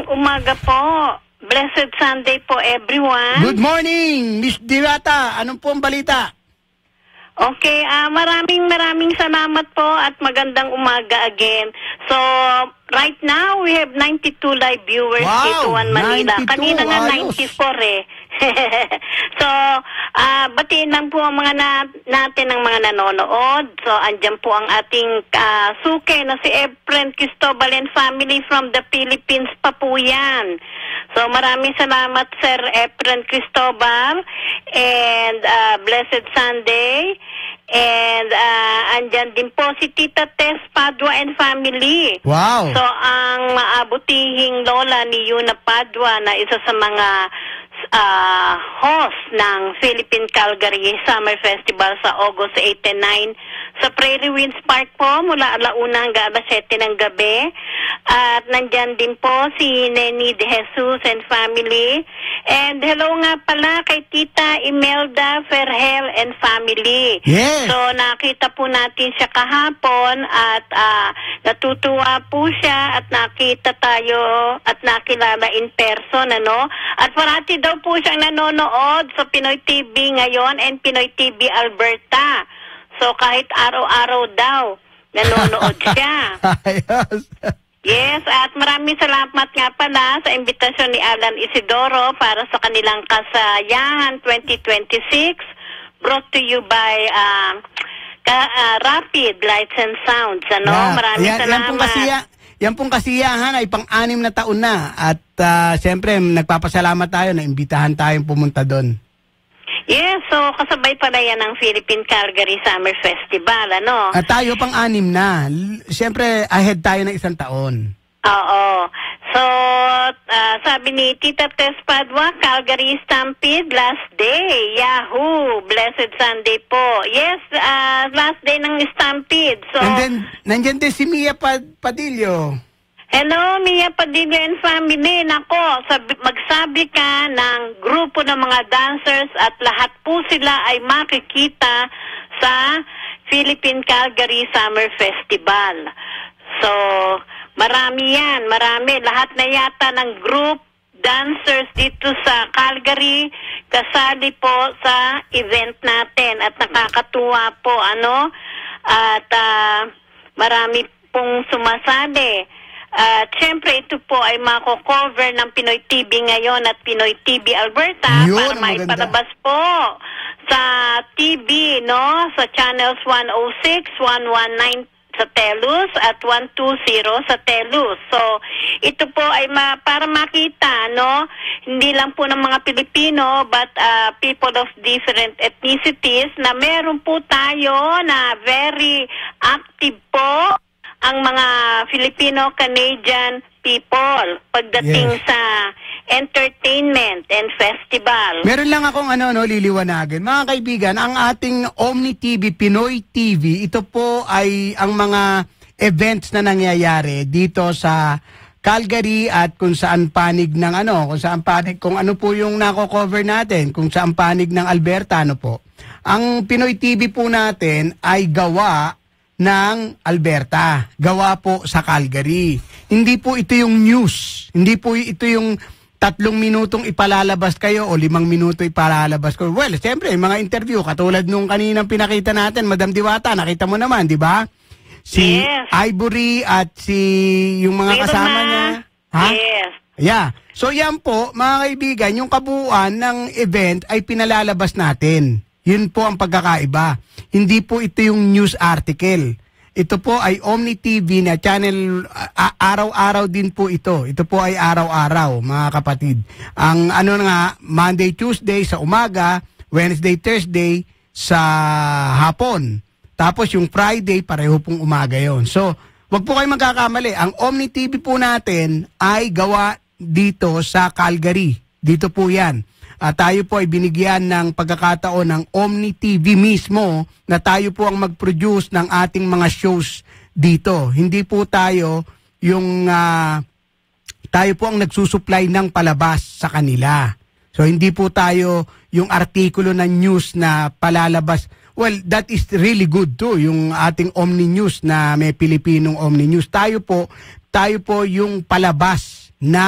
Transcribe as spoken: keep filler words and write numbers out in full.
umaga po. Blessed Sunday po, everyone. Good morning, Miss Diwata. Anong po ang balita? Okay, uh, maraming maraming salamat po at magandang umaga again. So, right now, we have ninety-two live viewers wow, dito in Manila. ninety-two, Kanina nga ayos. ninety-four eh. So, uh, batiin lang po ang mga na, natin ng mga nanonood. So, andyan po ang ating uh, suke na si Efren Cristobal and family from the Philippines pa po yan. So, maraming salamat, Sir Efren Cristobal, and uh, Blessed Sunday. And uh, andyan din po si Tita Tess Padua and family. Wow. So, ang maabutihing lola ni Yuna Padua na isa sa mga uh, host ng Philippine Calgary Summer Festival sa August eight and nine sa Prairie Winds Park po mula alauna hanggang alas siyete ng gabi. At nandyan din po si Neni De Jesus and family. And hello nga pala kay Tita Imelda Ferhel and family. Yes. So nakita po natin siya kahapon at uh, natutuwa po siya at nakita tayo at nakilala in person, ano? At parati daw po siyang nanonood sa Pinoy T V ngayon and Pinoy T V Alberta. So kahit araw-araw daw nanonood siya. Ayos. Yes, at maraming salamat nga pala sa imbitasyon ni Alan Isidoro para sa kanilang kasayahan twenty twenty-six, brought to you by uh, ka, uh, Rapid Lights and Sounds. Ano? Yeah. Maraming yan, salamat. Yan pong, kasiya, yan pong kasiyahan ay pang-anim na taon na. At uh, siyempre, nagpapasalamat tayo na imbitahan tayong pumunta doon. Yes, so kasabay pala yan ng Philippine Calgary Summer Festival, ano? At tayo pang-anim na. Siyempre, ahead tayo ng isang taon. Oo. So, uh, sabi ni Tita Tess Padua, Calgary Stampede, last day. Yahoo! Blessed Sunday po. Yes, uh, last day ng Stampede. So, And then, nandyan din si Mia Pad Padillo. hello, Mia Padilla and family. Nako, sabi, magsabi ka ng grupo ng mga dancers at lahat po sila ay makikita sa Philippine Calgary Summer Festival. So, marami yan, marami. Lahat na yata ng group dancers dito sa Calgary kasali po sa event natin at nakakatuwa po, ano? At uh, marami pong sumasali. At uh, syempre ito po ay mako-cover ng Pinoy T V ngayon at Pinoy T V Alberta. Yun, para maipalabas po sa T V, no? Sa channels one oh six, one nineteen sa Telus at one twenty sa Telus. So, ito po ay ma para makita, no? Hindi lang po ng mga Pilipino but uh, people of different ethnicities na meron po tayo na very active po ang mga Filipino-Canadian people pagdating yes. sa entertainment and festival. Meron lang akong ano, no, liliwanagin. Mga kaibigan, ang ating Omni T V, Pinoy T V, ito po ay ang mga events na nangyayari dito sa Calgary at kung saan panig ng ano, kung saan panig, kung ano po yung nako-cover natin, kung saan panig ng Alberta, ano po. Ang Pinoy T V po natin ay gawa ng Alberta. Gawa po sa Calgary. Hindi po ito yung news. Hindi po ito yung tatlong minutong ipalalabas kayo o limang minuto ipalalabas ko. Well, siyempre, mga interview, katulad nung kaninang pinakita natin, Madam Diwata, nakita mo naman, di ba? Si yes. Ivory at si yung mga Meron kasama na. niya. Ha? Yes. Yeah. So yan po, mga kaibigan, yung kabuuan ng event ay pinalalabas natin. Yun po ang pagkakaiba. Hindi po ito yung news article. Ito po ay Omni T V na channel, uh, araw-araw din po ito. Ito po ay araw-araw, mga kapatid. Ang ano nga, Monday, Tuesday sa umaga, Wednesday, Thursday sa hapon. Tapos yung Friday, pareho pong umaga yon. So, wag po kayo magkakamali. Ang Omni T V po natin ay gawa dito sa Calgary. Dito po yan. Uh, tayo po ay binigyan ng pagkakataon ng Omni T V mismo na tayo po ang mag-produce ng ating mga shows dito. Hindi po tayo yung uh, tayo po ang nagsusupply ng palabas sa kanila. So hindi po tayo yung artikulo ng news na palalabas. Well, that is really good too, yung ating Omni News na may Pilipinong Omni News. Tayo po, tayo po yung palabas na